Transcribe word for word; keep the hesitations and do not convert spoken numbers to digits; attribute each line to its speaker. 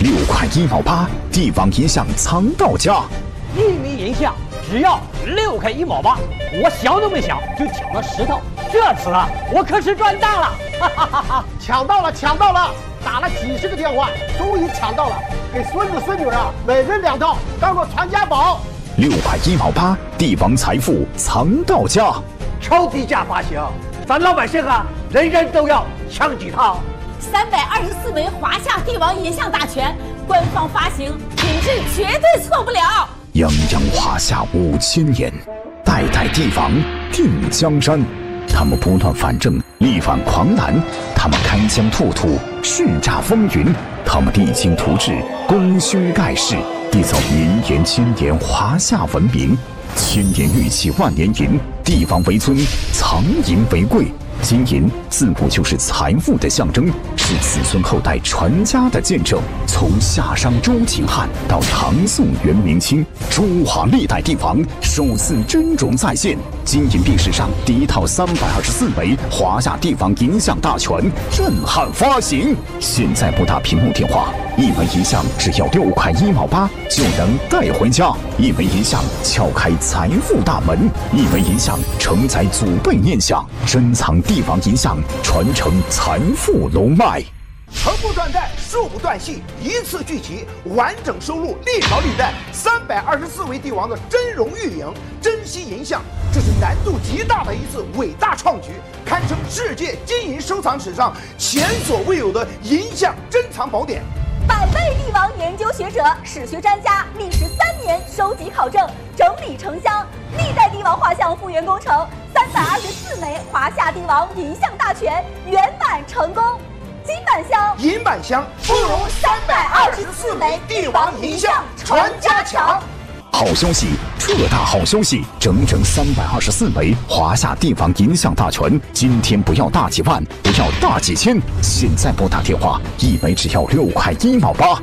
Speaker 1: 六块一毛八，地方银像藏到家。
Speaker 2: 一枚银像只要六块一毛八，我想都没想就抢了十套，这次啊，我可是赚大了！哈哈哈哈！
Speaker 3: 抢到了，抢到了！打了几十个电话，终于抢到了，给孙子孙女啊，每人两套，当做传家宝。
Speaker 1: 六块一毛八，地方财富藏到家。
Speaker 2: 超低价发行，咱老百姓啊，人人都要抢几套。
Speaker 4: 三百二十四枚华夏帝王银像大全，官方发行，品质绝对错不了。
Speaker 1: 泱泱华夏五千年，代代帝王定江山。他们不断反正，力挽狂澜；他们开疆拓土，叱咤风云；他们励精图治，功勋盖世，缔造绵延千年华夏文明。千年玉器万年银，帝王为尊，藏银为贵。金银自古就是财富的象征，是子孙后代传家的见证。从夏商周秦汉到唐宋元明清，中华历代帝王首次真容再现。金银币史上第一套三百二十四枚华夏帝王银像大全震撼发行。现在拨打屏幕电话，一枚银像只要六块一毛八就能带回家。一枚银像撬开财富大门，一枚银像承载祖辈念想，珍藏帝王银像，传承财富龙脉。
Speaker 3: 横不断代，竖不断续，一次聚集，完整收录历朝历代三百二十四位帝王的真容玉影、珍稀银像，这是难度极大的一次伟大创举，堪称世界金银收藏史上前所未有的银像珍藏宝典。
Speaker 5: 百位帝王研究学者、史学专家历时三年收集考证，整理成箱，历代帝王画像复原工程，三百二十四枚华夏帝王银像大全圆满成功。金版香、
Speaker 3: 银版香，不如三百二十四枚帝王银像传家强。
Speaker 1: 好消息，特大好消息！整整三百二十四枚华夏帝王银像大全，今天不要大几万，不要大几千，现在拨打电话，一枚只要六块一毛八。